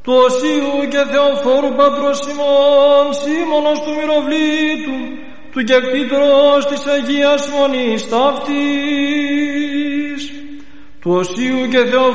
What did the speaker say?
του Οσίου και Θεοφόρου Πατρός ημών, Σίμωνος του Μυροβλήτου, του κεκτήτρος της Αγίας Μονής ταύτης, του Οσίου και Θεοφόρου